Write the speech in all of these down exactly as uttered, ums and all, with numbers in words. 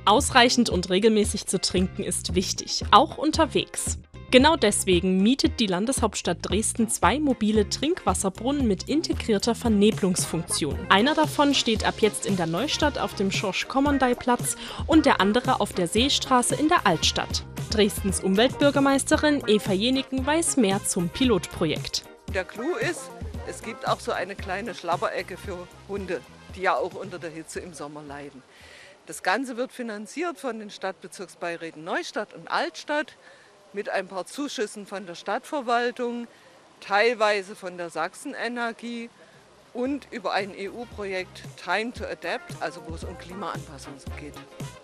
Ausreichend und regelmäßig zu trinken ist wichtig, auch unterwegs. Genau deswegen mietet die Landeshauptstadt Dresden zwei mobile Trinkwasserbrunnen mit integrierter Vernebelungsfunktion. Einer davon steht ab jetzt in der Neustadt auf dem Schorsch-Kommandei-Platz und der andere auf der Seestraße in der Altstadt. Dresdens Umweltbürgermeisterin Eva Jeniken weiß mehr zum Pilotprojekt. Der Clou ist, es gibt auch so eine kleine Schlapperecke für Hunde, die ja auch unter der Hitze im Sommer leiden. Das Ganze wird finanziert von den Stadtbezirksbeiräten Neustadt und Altstadt mit ein paar Zuschüssen von der Stadtverwaltung, teilweise von der Sachsenenergie und über ein E U-Projekt Time to Adapt, also wo es um Klimaanpassung geht.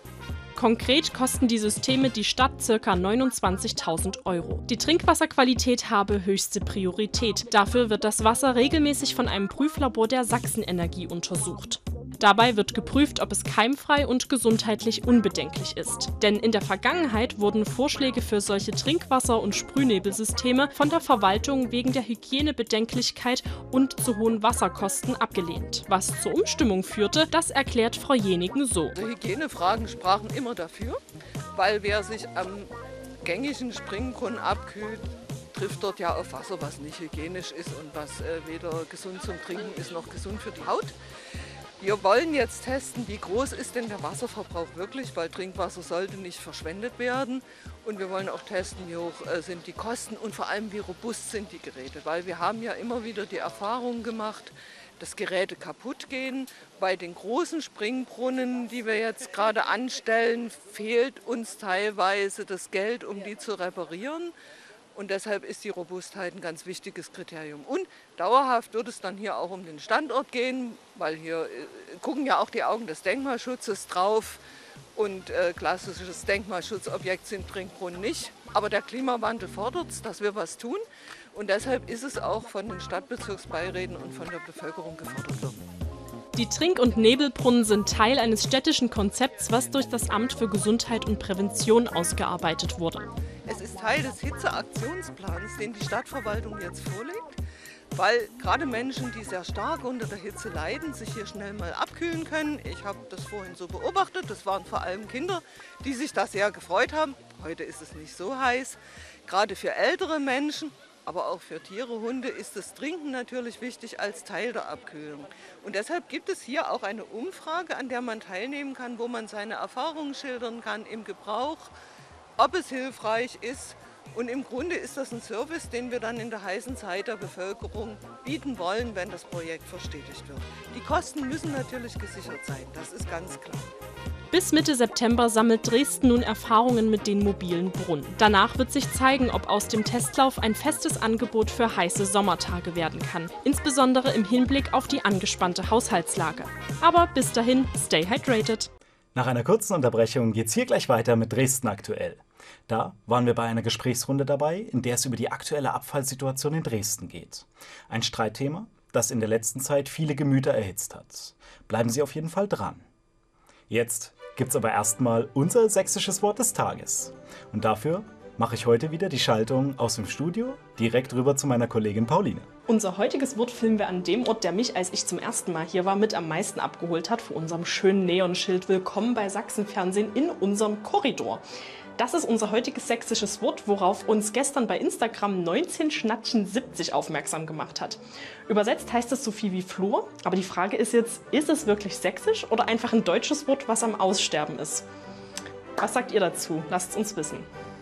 Konkret kosten die Systeme die Stadt ca. neunundzwanzigtausend Euro. Die Trinkwasserqualität habe höchste Priorität. Dafür wird das Wasser regelmäßig von einem Prüflabor der Sachsenenergie untersucht. Dabei wird geprüft, ob es keimfrei und gesundheitlich unbedenklich ist. Denn in der Vergangenheit wurden Vorschläge für solche Trinkwasser- und Sprühnebelsysteme von der Verwaltung wegen der Hygienebedenklichkeit und zu hohen Wasserkosten abgelehnt. Was zur Umstimmung führte, das erklärt Frau Jeniken so. Die Hygienefragen sprachen immer dafür, weil wer sich am gängigen Springbrunnen abkühlt, trifft dort ja auf Wasser, was nicht hygienisch ist und was äh, weder gesund zum Trinken ist noch gesund für die Haut. Wir wollen jetzt testen, wie groß ist denn der Wasserverbrauch wirklich, weil Trinkwasser sollte nicht verschwendet werden. Und wir wollen auch testen, wie hoch äh, sind die Kosten und vor allem, wie robust sind die Geräte. Weil wir haben ja immer wieder die Erfahrung gemacht, dass Geräte kaputt gehen. Bei den großen Springbrunnen, die wir jetzt gerade anstellen, fehlt uns teilweise das Geld, um die zu reparieren. Und deshalb ist die Robustheit ein ganz wichtiges Kriterium. Und dauerhaft wird es dann hier auch um den Standort gehen, weil hier äh, gucken ja auch die Augen des Denkmalschutzes drauf. Und äh, klassisches Denkmalschutzobjekt sind Trinkbrunnen nicht. Aber der Klimawandel fordert es, dass wir was tun. Und deshalb ist es auch von den Stadtbezirksbeiräten und von der Bevölkerung gefordert worden. Die Trink- und Nebelbrunnen sind Teil eines städtischen Konzepts, was durch das Amt für Gesundheit und Prävention ausgearbeitet wurde. Es ist Teil des Hitzeaktionsplans, den die Stadtverwaltung jetzt vorlegt, weil gerade Menschen, die sehr stark unter der Hitze leiden, sich hier schnell mal abkühlen können. Ich habe das vorhin so beobachtet, das waren vor allem Kinder, die sich da sehr gefreut haben. Heute ist es nicht so heiß. Gerade für ältere Menschen, aber auch für Tiere, Hunde ist das Trinken natürlich wichtig als Teil der Abkühlung. Und deshalb gibt es hier auch eine Umfrage, an der man teilnehmen kann, wo man seine Erfahrungen schildern kann im Gebrauch, ob es hilfreich ist. Und im Grunde ist das ein Service, den wir dann in der heißen Zeit der Bevölkerung bieten wollen, wenn das Projekt verstetigt wird. Die Kosten müssen natürlich gesichert sein, das ist ganz klar. Bis Mitte September sammelt Dresden nun Erfahrungen mit den mobilen Brunnen. Danach wird sich zeigen, ob aus dem Testlauf ein festes Angebot für heiße Sommertage werden kann. Insbesondere im Hinblick auf die angespannte Haushaltslage. Aber bis dahin, stay hydrated! Nach einer kurzen Unterbrechung geht's hier gleich weiter mit Dresden aktuell. Da waren wir bei einer Gesprächsrunde dabei, in der es über die aktuelle Abfallsituation in Dresden geht. Ein Streitthema, das in der letzten Zeit viele Gemüter erhitzt hat. Bleiben Sie auf jeden Fall dran. Jetzt gibt's aber erstmal unser sächsisches Wort des Tages. Und dafür mache ich heute wieder die Schaltung aus dem Studio direkt rüber zu meiner Kollegin Pauline. Unser heutiges Wort filmen wir an dem Ort, der mich, als ich zum ersten Mal hier war, mit am meisten abgeholt hat, vor unserem schönen Neonschild Willkommen bei Sachsenfernsehen in unserem Korridor. Das ist unser heutiges sächsisches Wort, worauf uns gestern bei Instagram neunzehn Schnattchen siebzig aufmerksam gemacht hat. Übersetzt heißt es so viel wie Flur, aber die Frage ist jetzt, ist es wirklich sächsisch oder einfach ein deutsches Wort, was am Aussterben ist? Was sagt ihr dazu? Lasst es uns wissen.